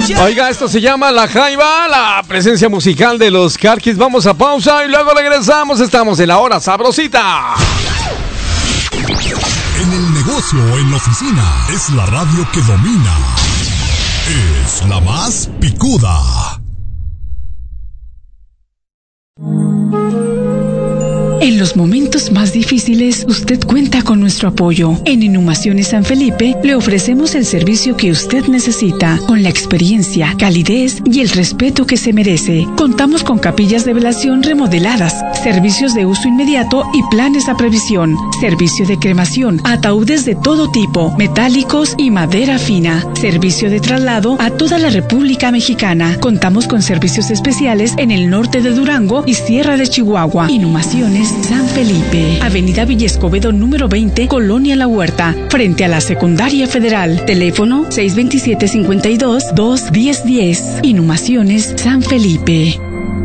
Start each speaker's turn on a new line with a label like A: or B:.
A: Oiga, esto se llama La Jaiba, la presencia musical de los Car Kids. Vamos a pausa y luego regresamos. Estamos en la hora sabrosita.
B: En el negocio o en la oficina, es la radio que domina. Es la más picuda.
C: En los momentos más difíciles, usted cuenta con nuestro apoyo. En Inhumaciones San Felipe le ofrecemos el servicio que usted necesita, con la experiencia, calidez y el respeto que se merece. Contamos con capillas de velación remodeladas, servicios de uso inmediato y planes a previsión, servicio de cremación, ataúdes de todo tipo, metálicos y madera fina, servicio de traslado a toda la República Mexicana. Contamos con servicios especiales en el norte de Durango y Sierra de Chihuahua. Inhumaciones San Felipe, Avenida Villa Escobedo número 20, Colonia La Huerta, frente a la Secundaria Federal. Teléfono 627-52-21010. Inhumaciones San Felipe.